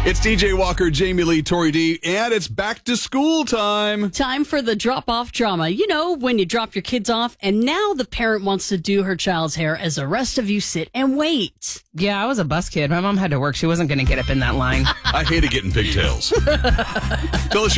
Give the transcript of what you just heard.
It's DJ Walker, Jamie Lee, Tori D, and it's back to school time. Time for the drop-off drama. You know, when you drop your kids off, and now the parent wants to do her child's hair as the rest of you sit and wait. Yeah, I was a bus kid. My mom had to work. She wasn't going to get up in that line. I hated getting pigtails. Tell us